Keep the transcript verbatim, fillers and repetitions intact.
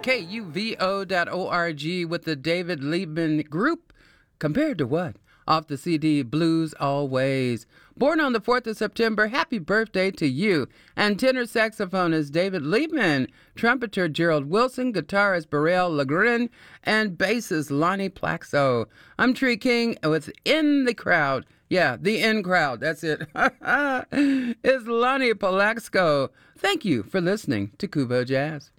K U V O dot O R G with the David Liebman Group. Compared to what? Off the C D Blues Always. Born on the fourth of September, happy birthday to you. And tenor saxophonist David Liebman, trumpeter Gerald Wilson, guitarist Burrell Legrin, and bassist Lonnie Plaxo. I'm Tree King with In the Crowd. Yeah, the in crowd. That's it. It's Lonnie Plaxco. Thank you for listening to Kubo Jazz.